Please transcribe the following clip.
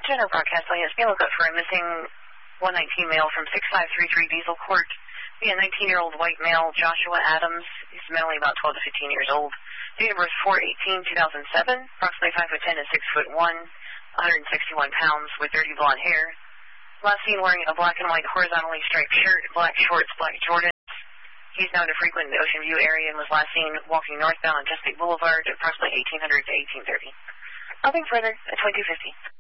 General Broadcasting is being looked up for a missing 119 male from 6533 Diesel Court. Be a 19-year-old white male, Joshua Adams. He's mentally about 12 to 15 years old. Date of birth 4/18/2007. Approximately 5'10" and 6'1", 161 pounds, with dirty blonde hair. Last seen wearing a black and white horizontally striped shirt, black shorts, black Jordans. He's known to frequent the Ocean View area and was last seen walking northbound on Chesapeake Boulevard at approximately 1800 to 1830. Nothing further at 2250.